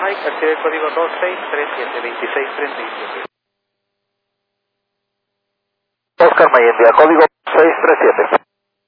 Mike, active el código 2637, 2637. Oscar Mayendia, código 637.